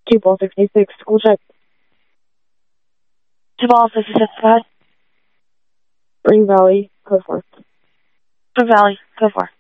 Two ball 66, school check. 2 ball 66, go ahead. Spring Valley, code 4. Spring Valley, go for.